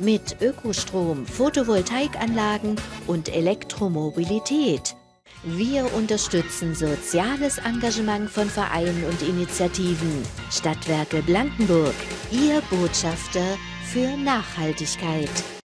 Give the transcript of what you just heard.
mit Ökostrom, Photovoltaikanlagen und Elektromobilität. Wir unterstützen soziales Engagement von Vereinen und Initiativen. Stadtwerke Blankenburg, Ihr Botschafter für Nachhaltigkeit.